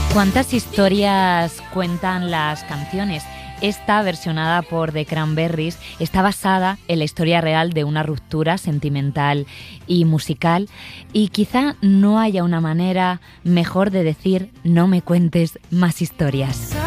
¿Cuántas historias cuentan las canciones? Esta, versionada por The Cranberries, está basada en la historia real de una ruptura sentimental y musical, y quizá no haya una manera mejor de decir "no me cuentes más historias".